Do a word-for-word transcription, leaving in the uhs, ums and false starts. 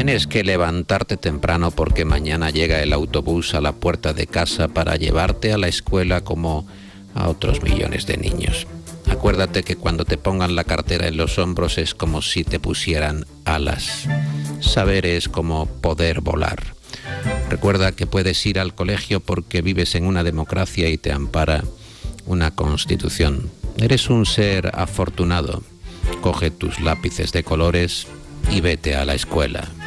Tienes que levantarte temprano porque mañana llega el autobús a la puerta de casa para llevarte a la escuela como a otros millones de niños. Acuérdate que cuando te pongan la cartera en los hombros es como si te pusieran alas. Saber es como poder volar. Recuerda que puedes ir al colegio porque vives en una democracia y te ampara una constitución. Eres un ser afortunado. Coge tus lápices de colores y vete a la escuela.